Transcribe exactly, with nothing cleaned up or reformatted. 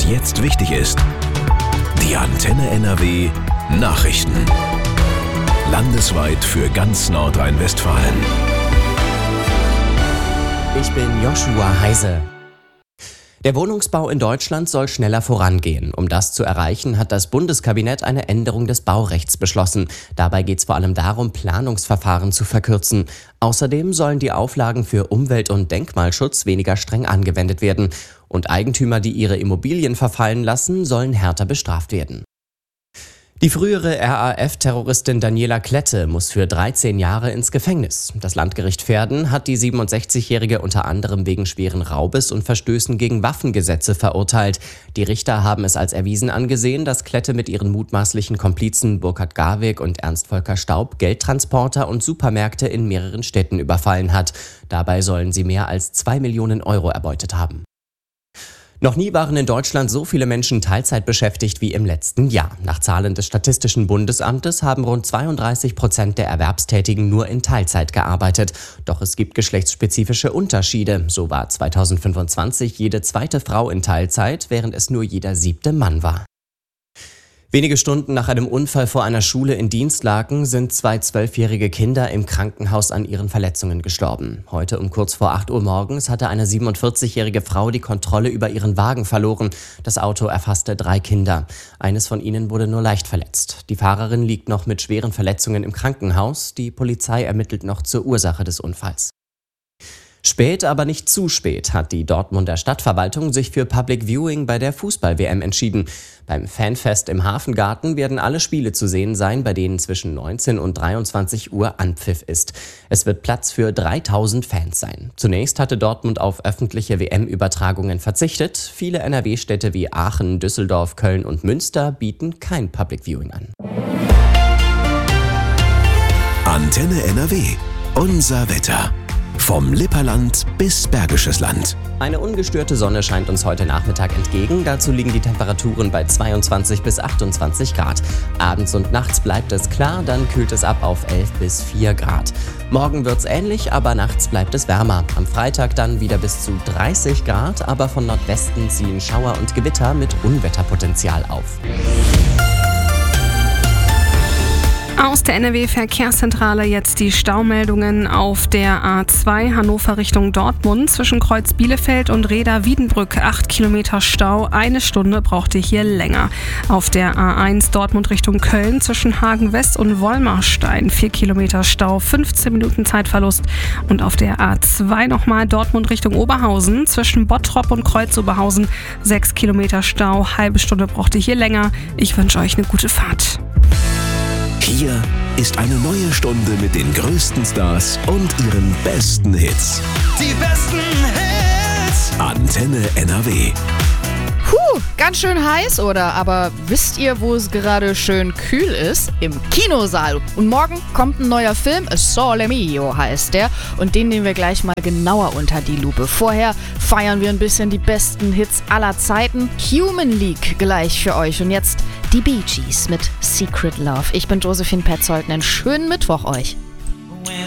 jetzt wichtig ist. Die Antenne N R W Nachrichten. Landesweit für ganz Nordrhein-Westfalen. Ich bin Joshua Heise. Der Wohnungsbau in Deutschland soll schneller vorangehen. Um das zu erreichen, hat das Bundeskabinett eine Änderung des Baurechts beschlossen. Dabei geht es vor allem darum, Planungsverfahren zu verkürzen. Außerdem sollen die Auflagen für Umwelt- und Denkmalschutz weniger streng angewendet werden. Und Eigentümer, die ihre Immobilien verfallen lassen, sollen härter bestraft werden. Die frühere R A F-Terroristin Daniela Klette muss für dreizehn Jahre ins Gefängnis. Das Landgericht Verden hat die siebenundsechzigjährige unter anderem wegen schweren Raubes und Verstößen gegen Waffengesetze verurteilt. Die Richter haben es als erwiesen angesehen, dass Klette mit ihren mutmaßlichen Komplizen Burkhard Garwig und Ernst Volker Staub Geldtransporter und Supermärkte in mehreren Städten überfallen hat. Dabei sollen sie mehr als zwei Millionen Euro erbeutet haben. Noch nie waren in Deutschland so viele Menschen Teilzeit beschäftigt wie im letzten Jahr. Nach Zahlen des Statistischen Bundesamtes haben rund zweiunddreißig Prozent der Erwerbstätigen nur in Teilzeit gearbeitet. Doch es gibt geschlechtsspezifische Unterschiede. So war zweitausendfünfundzwanzig jede zweite Frau in Teilzeit, während es nur jeder siebte Mann war. Wenige Stunden nach einem Unfall vor einer Schule in Dinslaken sind zwei zwölfjährige Kinder im Krankenhaus an ihren Verletzungen gestorben. Heute um kurz vor acht Uhr morgens hatte eine siebenundvierzigjährige Frau die Kontrolle über ihren Wagen verloren. Das Auto erfasste drei Kinder. Eines von ihnen wurde nur leicht verletzt. Die Fahrerin liegt noch mit schweren Verletzungen im Krankenhaus. Die Polizei ermittelt noch zur Ursache des Unfalls. Spät, aber nicht zu spät, hat die Dortmunder Stadtverwaltung sich für Public Viewing bei der Fußball-W M entschieden. Beim Fanfest im Hafengarten werden alle Spiele zu sehen sein, bei denen zwischen neunzehn und dreiundzwanzig Uhr Anpfiff ist. Es wird Platz für dreitausend Fans sein. Zunächst hatte Dortmund auf öffentliche W M-Übertragungen verzichtet. Viele N R W-Städte wie Aachen, Düsseldorf, Köln und Münster bieten kein Public Viewing an. Antenne N R W. Unser Wetter. Vom Lipperland bis Bergisches Land. Eine ungestörte Sonne scheint uns heute Nachmittag entgegen. Dazu liegen die Temperaturen bei zweiundzwanzig bis achtundzwanzig Grad. Abends und nachts bleibt es klar, dann kühlt es ab auf elf bis vier Grad. Morgen wird's ähnlich, aber nachts bleibt es wärmer. Am Freitag dann wieder bis zu dreißig Grad, aber von Nordwesten ziehen Schauer und Gewitter mit Unwetterpotenzial auf. Aus der N R W-Verkehrszentrale jetzt die Staumeldungen auf der A zwei Hannover Richtung Dortmund zwischen Kreuz Bielefeld und Reda-Wiedenbrück. acht Kilometer Stau, eine Stunde braucht ihr hier länger. Auf der A eins Dortmund Richtung Köln zwischen Hagen West und Wollmarstein. vier Kilometer Stau, fünfzehn Minuten Zeitverlust. Und auf der A zwei nochmal Dortmund Richtung Oberhausen zwischen Bottrop und Kreuz-Oberhausen. sechs Kilometer Stau, halbe Stunde braucht ihr hier länger. Ich wünsche euch eine gute Fahrt. Hier ist eine neue Stunde mit den größten Stars und ihren besten Hits. Die besten Hits! Antenne N R W. Puh, ganz schön heiß, oder? Aber wisst ihr, wo es gerade schön kühl ist? Im Kinosaal. Und morgen kommt ein neuer Film, Sole Mio heißt der. Und den nehmen wir gleich mal genauer unter die Lupe. Vorher feiern wir ein bisschen die besten Hits aller Zeiten. Human League gleich für euch. Und jetzt die Bee Gees mit Secret Love. Ich bin Josephine Petzold. Einen schönen Mittwoch euch.